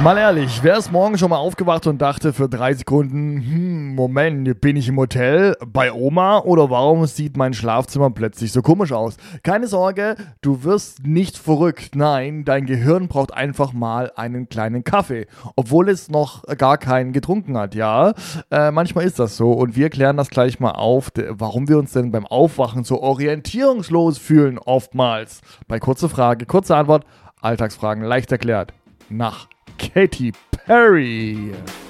Mal ehrlich, wer ist morgen schon mal aufgewacht und dachte für 3 Sekunden, Moment, bin ich im Hotel bei Oma oder warum sieht mein Schlafzimmer plötzlich so komisch aus? Keine Sorge, du wirst nicht verrückt. Nein, dein Gehirn braucht einfach mal einen kleinen Kaffee, obwohl es noch gar keinen getrunken hat, ja? Manchmal ist das so und wir klären das gleich mal auf, warum wir uns denn beim Aufwachen so orientierungslos fühlen oftmals. Bei kurze Frage, kurze Antwort, Alltagsfragen leicht erklärt. Nach Katy Perry.